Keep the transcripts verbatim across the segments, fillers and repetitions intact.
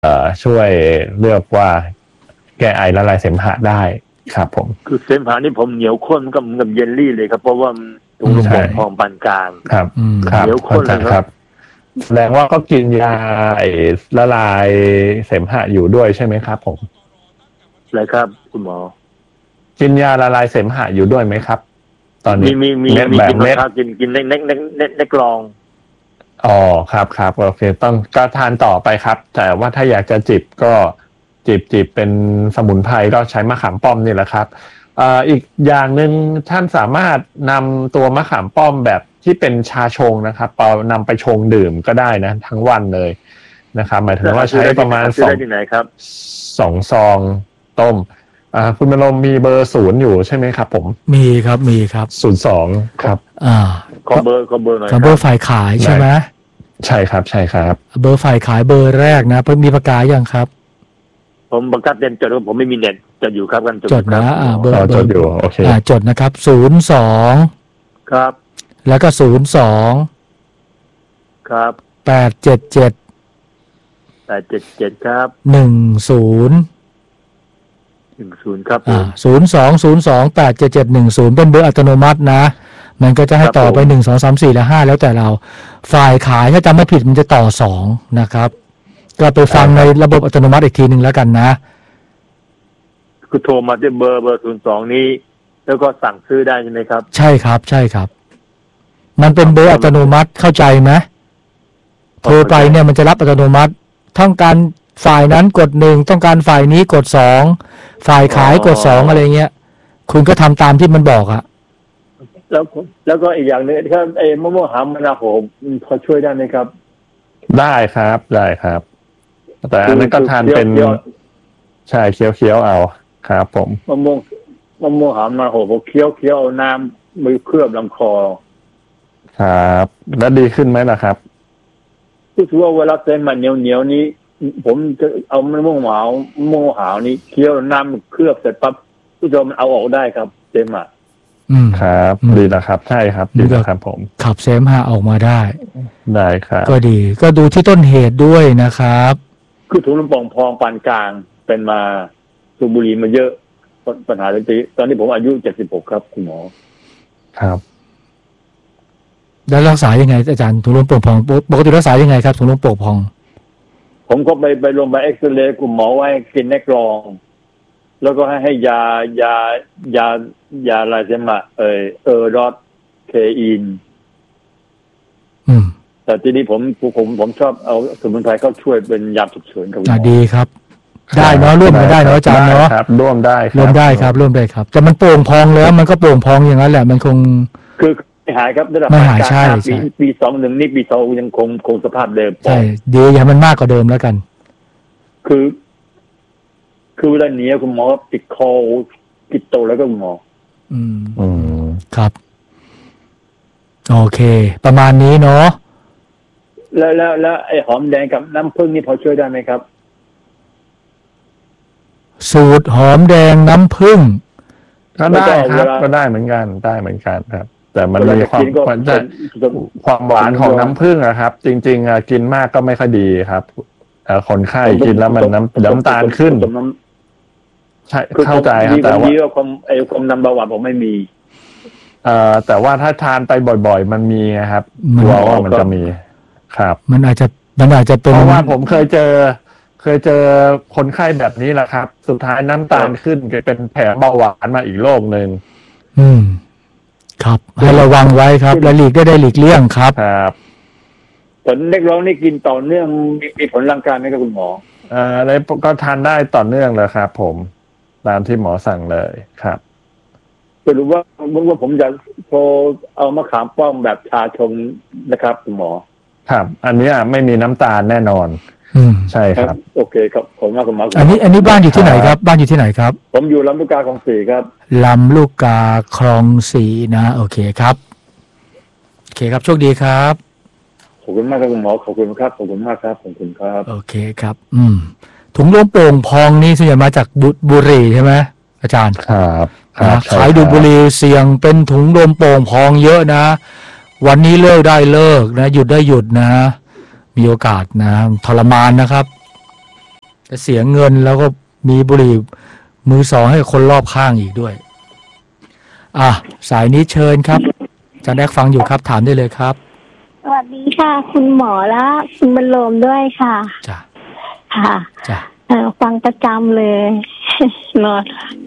ช่วยเลือกว่าแก้ไอละลายเสมหะได้ครับผมคือเสมหะนี่ผมเหนียวข้นกับกับเยลลี่เลยครับเพราะว่าถุงลมโป่งพองปานกลางครับเหนียวข้นเลยครับแสดงว่าก็กินยาละลายเสมหะอยู่ด้วยใช่ไหมครับผมอะไรครับคุณหมอกินยาละลายเสมหะอยู่ด้วยไหมครับตอนนี้มีมีมีมีกินข้าวกินกินเล็กเล็กเล็กเล็กเล็กลองอ๋อครับครับโอเคต้องก็ทานต่อไปครับแต่ว่าถ้าอยากจะจิบก็จิบจิบเป็นสมุนไพรก็ใช้มะขามป้อมนี่แหละครับอ่าอีกอย่างนึงท่านสามารถนำตัวมะขามป้อมแบบที่เป็นชาชงนะครับเอานำไปชงดื่มก็ได้นะทั้งวันเลยนะครับหมายถึงว่าใช้ประมาณสองสองซองต้มอ่าคุณบรมมีเบอร์ศูนย์อยู่ใช่ไหมครับผมมีครับมีครับศูนย์สองครับอ่าขอเบอร์ขอเบอร์หน่อยขอเบอร์ฝ่ายขายใช่ไหมใช่ครับใช่ครับเบอร์ฝ่ายขายเบอร์แรกนะเพิ่งมีประกาศยังครับผมบังคับเต็มจดผมไม่มีเน็ตจดอยู่ครับกันจดนะอ่าเบอร์จดอยู่โอเคอ่าจดนะครับศูนย์สองครับแล้วก็ศูนย์สองครับแปดเจ็ดเจ็ดแปดเจ็ดเจ็ดครับหนึ่งศูนย์หนึ่งศูนย์ครับอ่าศูนย์สองศูนย์สองแปดเจ็ดเจ็ดหนึ่งศูนย์เป็นเบอร์อัตโนมัตินะมันก็จะให้ต่อไปหนึ่งสองสามสี่และห้าแล้วแต่เราฝ่ายขายถ้าจำไม่ผิดมันจะต่อสองนะครับก็ไปฟังในระบบอัตโนมัติอีกทีหนึ่งแล้วกันนะคือโทรมาที่เบอร์เบอร์ศูนย์สองนี้แล้วก็สั่งซื้อได้ใช่ไหมครับใช่ครับใช่ครับมันเป็นเบอร์อัตโนมัติเข้าใจไหมโทรไปเนี่ยมันจะรับอัตโนมัติต้องการฝ่ายนั้นกดหนึ่งต้องการฝ่ายนี้กดสองฝ่ายขายกดสองอะไรเงี้ยคุณก็ทำตามที่มันบอกอะแล้วแล้วก็อีกอย่างนึงครับไอ้มะม่วงหามมะนาวโหพอช่วยได้ไหมครับได้ครับได้ครับแต่อันนั้นก็ทานเป็นใช่เคี้ยวเคี้ยวเอาครับผมมะม่วงมะม่วงหามมะนาวโหผมเคี้ยวเคี้ยวเอาน้ำมือเคลือบลำคอครับแล้วดีขึ้นไหมล่ะครับรู้สึกว่าเวลาเส้นมันเหนียวเหนียวนี้ผมจะเอามะม่วงหาวมะม่วงหาวนี้เคี้ยวน้ำเคลือบเสร็จปั๊บรู้สึกมันเอาออกได้ครับเส้นอ่ะครับดีแล้วครับใช่ครับดีแล้วครับผมขับเสมหะออกมาได้ได้ครับก็ดีก็ดูที่ต้นเหตุด้วยนะครับคือถุงลมโป่งพองปานกลางเป็นมาสูบบุหรี่มาเยอะปัญหาเรื่องนี้ตอนนี้ผมอายุเจ็ดสิบหกครับคุณหมอครับแล้วรักษายังไงอาจารย์ถุงลมโป่งพองปกติรักษายังไงครับถุงลมโป่งพองผมก็ไปไปลงไปเอ็กซเรย์คุณหมอไว้กินแนกรองแล้วก็ให้ให้ยายายายาอะไรเช่นมาเออเออรอดเคอินอืมแต่ทีนี้ผมผมผมชอบเอาสมุนไพรเข้าช่วยเป็นยาฉุกเฉินครับอ่าดีครับได้เนาะร่วมกันได้เนาะอาจารย์เนาะครับร่วมได้ร่วมได้ครับร่วมได้ครับแต่มันโป่งพองแล้วมันก็โป่งพองอย่างนั้นแหละมันคงคือไม่หายครับระดับไม่หายใช่ปีปีสองหนึ่งนี่ปีสองยังคงคงสภาพเดิมใช่ดีอย่ามันมากกว่าเดิมแล้วกันคือคือเวลาเนี้ยคุณหมอติดคอติดโตแล้วก็คุณหมออืมอืมครับโอเคประมาณนี้เนาะแล้วแล้วแล้วไอ้หอมแดงกับน้ำผึ้งนี่พอช่วยได้ไหมครับสูตรหอมแดงน้ำผึ้งก็ได้ครับก็ได้เหมือนกันได้เหมือนกันครับแต่มันมีความความหวานของน้ำผึ้งอะครับจริงๆอะกินมากก็ไม่ค่อยดีครับคนไข้กินแล้วมันน้ำน้ำตาลขึ้นใช่เข้าใจครับแต่ว่าความไอ้ความน้ำเบาหวานผมไม่มีเอ่อแต่ว่าถ้าทานไปบ่อยๆมันมีครับกลัวว่ามันจะมีครับมันอาจจะมันอาจจะเป็นเพราะว่าผมเคยเจอเคยเจอคนไข้แบบนี้แหละครับสุดท้ายน้ำตาลขึ้นกลายเป็นแผลเบาหวานมาอีกโรคนึงอืมครับให้ระวังไว้ครับและหลีกได้ได้หลีกเลี่ยงครับครับผลเล็กร้องนี่กินต่อเนื่องมีมีผลร่างกายไหมครับคุณหมอเอ่อแล้วก็ทานได้ต่อเนื่องเลยครับผมตามที่หมอสั่งเลยครับสรุปว่าว่าผมจะโทรเอามะขามป้อมแบบชาชงนะครับคุณหมอครับอันนี้ไม่มีน้ำตาลแน่นอนอืมใช่ครับโอเคครับผมมากคุณหมออันนี้อันนี้บ้านอยู่ที่ไหนครับบ้านอยู่ที่ไหนครับผมอยู่ลำลูกกาคลองสี่ครับลำลูกกาคลองสี่นะโอเคครับโอเคครับโชคดีครับขอบคุณมากครับคุณหมอขอบคุณครับขอบคุณมากครับขอบคุณครับโอเคครับอืมถุงลมโป่งพองนี่ส่วนใหญ่มาจากบุหรี่ใช่ไหมอาจารย์ครับขายดูบุหรี่เสี่ยงเป็นถุงลมโป่งพองเยอะนะวันนี้เลิกได้เลิกนะหยุดได้หยุดนะมีโอกาสนะทรมานนะครับจะเสียเงินแล้วก็มีบุหรี่มือสองให้คนรอบข้างอีกด้วยอ่ะสายนี้เชิญครับอาจารย์แดกฟังอยู่ครับถามได้เลยครับสวัสดีค่ะคุณหมอและคุณบรรโลมด้วยค่ะจ้ะค่ะจ้ะฟังประจำเลยนอน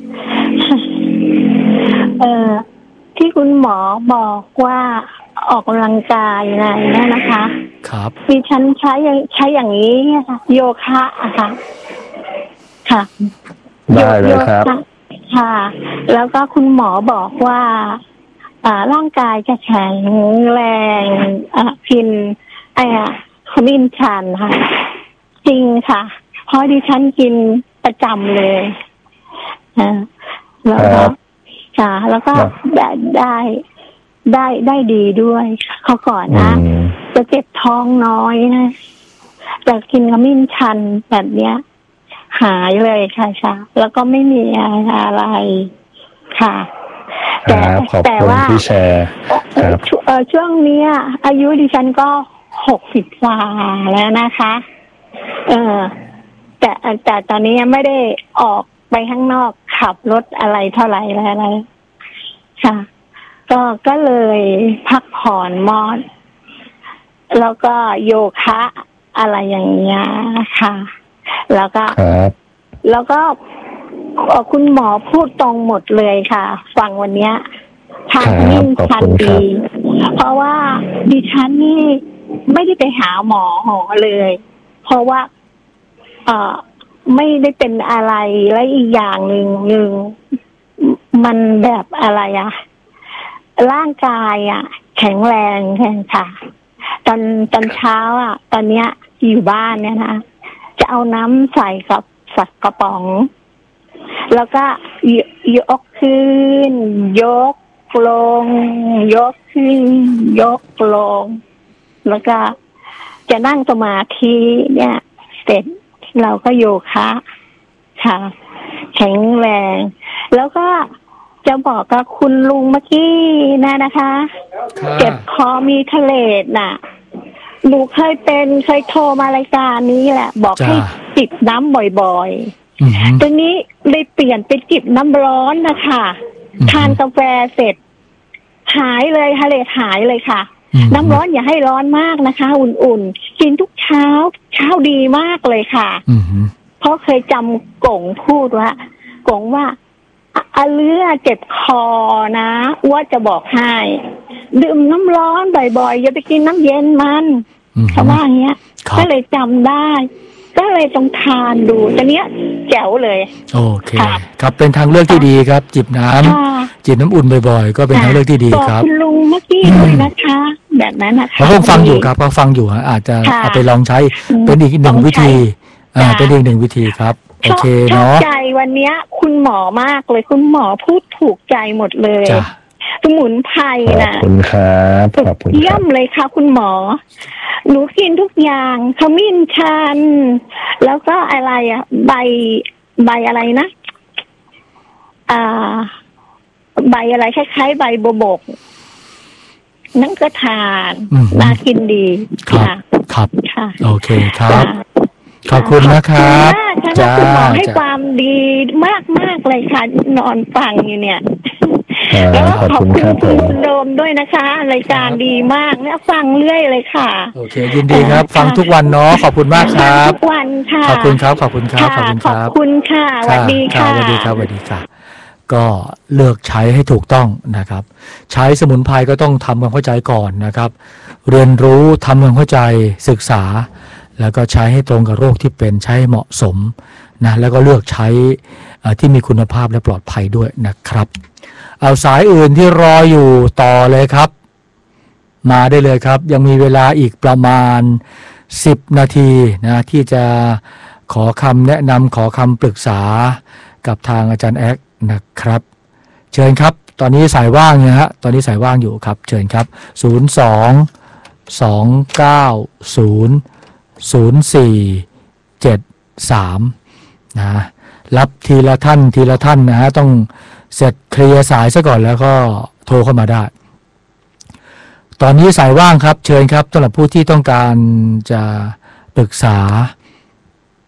เอ่อที่คุณหมอบอกว่าออกกำลังกายอะไรเนี่ยนะคะครับดิฉันใช้ใช้อย่างนี้ค่ะโยคะอะค่ะค่ะได้เลยครับค่ะแล้วก็คุณหมอบอกว่าอ่าร่างกายจะแข็งแรงอ่าพินไอ้ขมิ้นชันค่ะจริงค่ะเพราะดิฉันกินประจำเลยอ่าแล้วก็ค่ะแล้วก็ได้ได้ได้ได้ดีด้วยเขาก่อนนะจะเจ็บท้องน้อยนะแต่กินขมิ้นชันแบบเนี้ยหายเลยค่ะค่ะแล้วก็ไม่มีอะไรค่ะแต่แต่ว่าที่แชร์ครับช่วงนี้อายุดิฉันก็หกสิบกว่าแล้วนะคะเออแต่แต่ตอนนี้ไม่ได้ออกไปข้างนอกขับรถอะไรเท่าไหร่แล้วอะไรค่ะก็ก็เลยพักผ่อนมอดแล้วก็โยคะอะไรอย่างเงี้ยค่ะแล้วก็แล้วก็คุณหมอพูดตรงหมดเลยค่ะฟังวันเนี้ยทางนิ่งชันดีเพราะว่าดิฉันนี่ไม่ได้ไปหาหมอหอเลยเพราะว่าเอ่อไม่ได้เป็นอะไรและอีกอย่างหนึ่งหนึ่งมันแบบอะไรอะร่างกายอะแข็งแรงค่ะตอนตอนเช้าอะตอนเนี้ยอยู่บ้านเนี่ยนะจะเอาน้ำใส่กับสักกระป๋องแล้วก็ยกขึ้นยกลงยกขึ้นยกลงแล้วก็จะนั่งสมาธิเนี่ยเสร็จเราก็โยคะค่ะแข็งแรงแล้วก็จะบอกกับคุณลุงเมื่อกี้นะนะคะเจ็บคอมีทะเลดน่ะหนูเคยเป็นเคยโทรมารายการนี้แหละบอกให้จิบน้ำบ่อยๆตอนนี้เลยเปลี่ยนเป็นจิบน้ำร้อนนะคะทานกาแฟเสร็จหายเลยทะเลดหายเลยค่ะน้ำร้อนอย่าให้ร้อนมากนะคะอุ่นๆกินทุกเช้าเช้าดีมากเลยค่ะเพราะเคยจำกงพูดว่ากงว่าอาเลือเจ็บคอนะว่าจะบอกให้ดื่มน้ำร้อนบ่อยๆอย่าไปกินน้ำเย็นมันเขาว่าอย่างเงี้ยก็เลยจำได้ก็เลยต้องทานดูตอนเนี้ยแจ๋วเลยโอเคครับเป็นทางเลือกที่ดีครับจิบน้ำจิบน้ำอุ่นบ่อยๆก็เป็นทางเลือกที่ดีครับคุณลุงเมื่อกี้ด้วยนะคะแบบนั้นนะคะเขาคงฟังอยู่ครับเขาฟังอยู่อาจจะเอาไปลองใช้เป็นอีกหนึ่งวิธีอ่าเป็นอีกหนึ่งวิธีครับโอเคเนาะใจวันนี้คุณหมอมากเลยคุณหมอพูดถูกใจหมดเลยสมุนไพรน่ะขอบคุณครับขอบคุณเยี่ยมเลยค่ะคุณหมอหนูกินทุกอย่างขมิ้นชันแล้วก็อะไรอ่ะใบใบอะไรนะอ่าใบอะไรคล้ายๆใบโบวบกนั่นก็ทานน่ากินดีค่ะครับโอเคครับขอบคุณนะครับจ้าคุณหมอให้ความดีมากมากเลยค่ะนอนฟังอยู่เนี่ยแล้วขอบคุณคุณโดมด้วยนะคะรายการดีมากเนี่ยฟังเรื่อยเลยค่ะโอเคยินดีครับฟังทุกวันเนาะขอบคุณมากครับทุกวันค่ะขอบคุณครับขอบคุณครับขอบคุณครับขอบคุณค่ะสวัสดีค่ะสวัสดีครับสวัสดีค่ะก็เลือกใช้ให้ถูกต้องนะครับใช้สมุนไพรก็ต้องทำความเข้าใจก่อนนะครับเรียนรู้ทำความเข้าใจศึกษาแล้วก็ใช้ให้ตรงกับโรคที่เป็นใช้เหมาะสมนะแล้วก็เลือกใช้ที่มีคุณภาพและปลอดภัยด้วยนะครับเอาสายอื่นที่รออยู่ต่อเลยครับมาได้เลยครับยังมีเวลาอีกประมาณสิบนาทีนะที่จะขอคำแนะนำขอคำปรึกษากับทางอาจารย์แอ๊กนะครับเชิญครับตอนนี้สายว่างนะฮะตอนนี้สายว่างอยู่ครับเชิญครับศูนย์ สอง สอง เก้า ศูนย์ ศูนย์ สี่ เจ็ด สามนะรับทีละท่านทีละท่านนะฮะต้องเสร็จเคลียร์สายซะก่อนแล้วก็โทรเข้ามาได้ตอนนี้สายว่างครับเชิญครับสำหรับผู้ที่ต้องการจะปรึกษา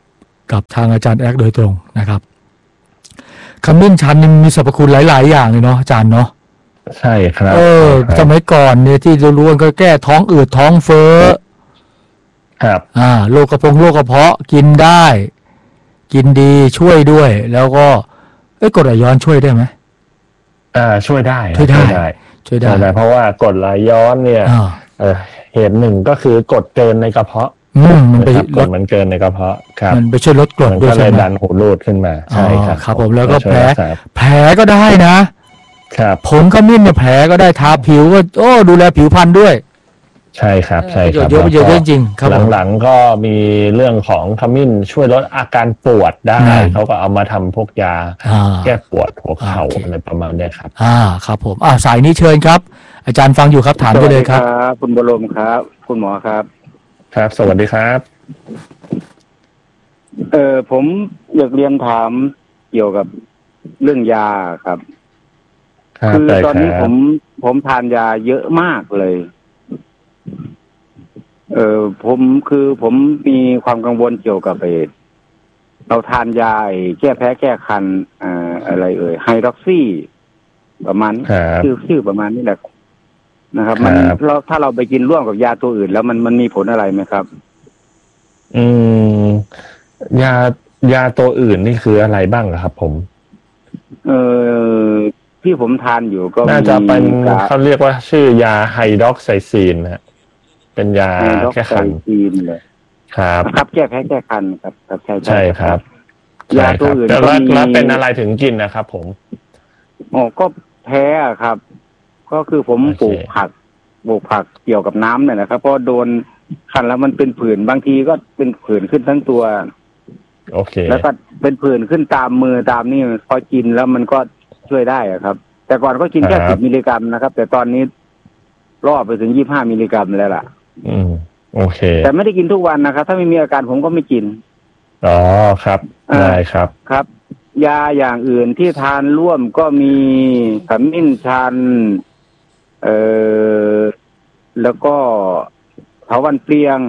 กับทางอาจารย์แอ๊กโดยตรงนะครับขมิ้นชันมีสรรพคุณหลายๆอย่างเลยเนาะอาจารย์เนาะใช่ครับเออสมัยก่อนเนี่ยที่รู้ๆก็แก้ท้องอืดท้องเฟ้อครับอ่าโรคกระพงโรคกระเพาะกินได้กินดีช่วยด้วยแล้วก็เอ้ยกรดไหลย้อนช่วยได้ไหมอ่าช่วยได้ช่วยได้ช่วยได้เพราะว่ากรดไหลย้อนเนี่ยเออเหตุหนึ่งก็คือกรดเกินในกระเพาะอืมมันไปลดมันเกินในกระเพาะครับมันไปช่วยลดกรดด้วยใช่ไหมก็เลยดันหูรูดขึ้นมาใช่ครับครับผมแล้วก็แผลแผลก็ได้นะครับผงขมิ้นเนี่ยแผลก็ได้ทาผิวก็โอ้ดูแลผิวพรรณด้วยใช่ครับใช่ครับเยอะเยอะจริงครับหลังๆก็มีเรื่องของขมิ้นช่วยลดอาการปวดได้เขาก็เอามาทำพวกยาแก้ปวดหัวเข่าอะไรประมาณนี้ครับอ่าครับผมอ่าสายนี้เชิญครับอาจารย์ฟังอยู่ครับถามได้เลยครับคุณบรมครับคุณหมอครับครับสวัสดีครับเออผมอยากเรียนถามเกี่ยวกับเรื่องยาครับคือตอนนี้ผมผมทานยาเยอะมากเลยเออผมคือผมมีความกังวลเกี่ยวกับเอเราทานยาแก้แพ้แก้คันอ่าอะไรเอ่ยไฮดรอกซี่ประมาณชื่อชื่อประมาณนี้แหละนะครับมันเราถ้าเราไปกินร่วมกับยาตัวอื่นแล้วมันมันมีผลอะไรไหมครับอืมยายาตัวอื่นนี่คืออะไรบ้างครับผมเออที่ผมทานอยู่ก็น่าจะเป็นเขาเรียกว่าชื่อยาไฮดรอกไซซีนนะเป็นยาแก้คันเลยครับครับแก้แพ้แก้คันครับครับใช่ใช่ครับยาตัวอื่นก็มีแล้วเป็นอะไรถึงกินนะครับผมอ๋อก็แพ้ครับก็คือผมปลูกผักปลูกผักเกี่ยวกับน้ำเนี่ยนะครับเพราะโดนคันแล้วมันเป็นผื่นบางทีก็เป็นผื่นขึ้นทั้งตัวโอเคแล้วก็เป็นผื่นขึ้นตามมือตามนี่พอกินแล้วมันก็ช่วยได้อะครับแต่ก่อนก็กินแค่สิบมิลลิกรัมนะครับแต่ตอนนี้รอบไปถึงยี่สิบห้ามิลลิกรัมแล้วล่ะอืมโอเคแต่ไม่ได้กินทุกวันนะครับถ้าไม่มีอาการผมก็ไม่กินอ๋อครับได้ครับครับยาอย่างอื่นที่ทานร่วมก็มีขมิ้นชันเอ่อแล้วก็เถาวัลย์เปลียง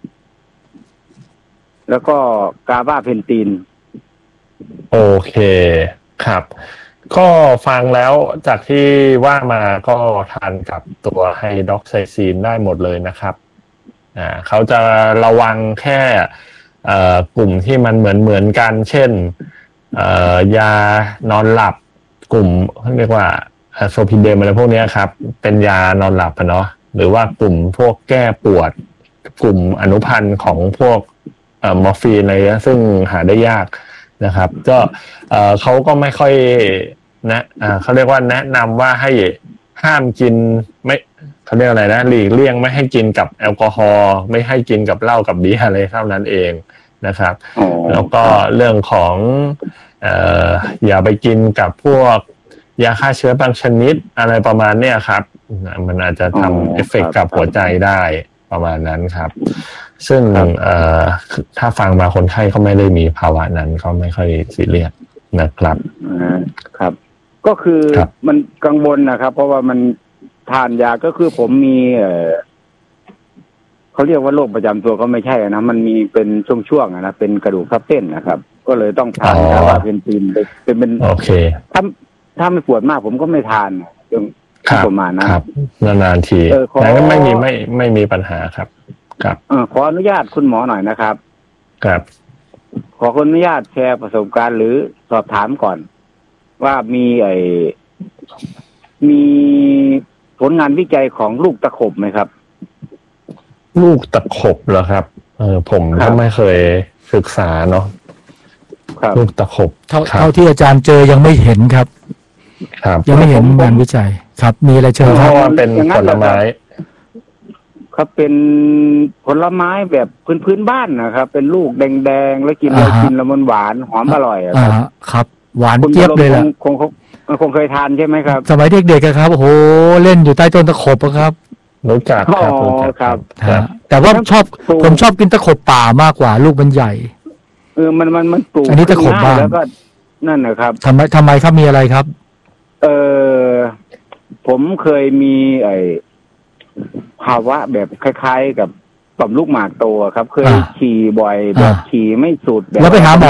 แล้วก็กาบาเพนตินโอเคครับก็ฟังแล้วจากที่ว่ามาก็ทานกับตัวไฮดรอกไซซีนได้หมดเลยนะครับอ่าเขาจะระวังแค่เอ่อกลุ่มที่มันเหมือนเหมือนกันเช่นเอ่อยานอนหลับกลุ่มเรียกว่าโซพิเดมอะไรพวกนี้ครับเป็นยานอนหลับเนาะหรือว่ากลุ่มพวกแก้ปวดกลุ่มอนุพันธ์ของพวกเอ่อมอร์ฟีนอะไรซึ่งหาได้ยากนะครับก็เอ่อเขาก็ไม่ค่อยนะอ่าเขาเรียกว่าแนะนำว่าให้ห้ามกินไม่เขาเรียกอะไรนะหลีกเลี่ยงไม่ให้กินกับแอลกอฮอล์ไม่ให้กินกับเหล้ากับเบียร์อะไรเท่านั้นเองนะครับแล้วก็เรื่องของเอ่ออย่าไปกินกับพวกยาฆ่าเชื้อบางชนิดอะไรประมาณเนี้ยครับมันอาจจะทำเอฟเฟกต์กับหัวใจได้ประมาณนั้นครับซึ่งเอ่อถ้าฟังมาคนไข้เขาไม่ได้มีภาวะนั้นเขาไม่ค่อยซีเรียสนะครับครับก็คือมันกังวลนะครับเพราะว่ามันทานยาก็คือผมมีเอ่อเขาเรียกว่าโรคประจำตัวก็ไม่ใช่นะมันมีเป็นช่วงๆนะเป็นกระดูกทับเส้นนะครับก็เลยต้องทานยาว่าเพนตินเป็นเป็นโอเคถ้าถ้าไม่ปวดมากผมก็ไม่ทานจนประมาณนั้นครับนานๆทีแต่ก็ไม่มีไม่ไม่มีปัญหาครับครับขออนุญาตคุณหมอหน่อยนะครับครับขออนุญาตแชร์ประสบการณ์หรือสอบถามก่อนว่ามีไอ้มีผลงานวิจัยของลูกตะขบไหมครับลูกตะขบเหรอครับเออผมก็ไม่เคยศึกษาเนาะลูกตะขบเท่าเท่าที่อาจารย์เจอยังไม่เห็นครับครับยังไม่เห็นงานวิจัยครับมีอะไรเชิญครับเป็นผลไม้ครับเป็นผลไม้แบบพื้นพื้นบ้านนะครับเป็นลูกแดงๆแล้วกินแล้วกินแล้วมันหวานหอมอร่อยครับครับหวานเจี๊ยบเลยล่ะคงคงเคยทานใช่ไหมครับสมัยเด็กๆครับโอ้โหเล่นอยู่ใต้ต้นตะขบครับรู้จักครับรู้จักครับแต่ว่าชอบผมชอบกินตะขบป่ามากกว่าลูกมันใหญ่เออมันมันมันปลูกอันนี้ตะขบบ้านแล้วก็นั่นนะครับทำไมทำไมครับมีอะไรครับเออผมเคยมีไอ้ภาวะแบบคล้ายๆกับต่อมลูกหมากโตครับเคยอ่าฉี่บ่อยแบบอ่าฉี่ไม่สุดแบบแล้วไปหาหมอ